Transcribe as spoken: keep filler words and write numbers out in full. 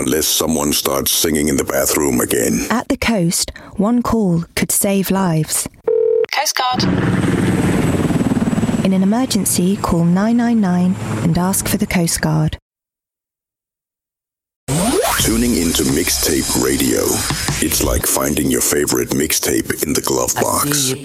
unless someone starts singing in the bathroom again. At the coast, one call could save lives. Coast Guard. In an emergency, call nine nine nine and ask for the Coast Guard. Tuning into Mixtape Radio. It's like finding your favorite mixtape in the glove box.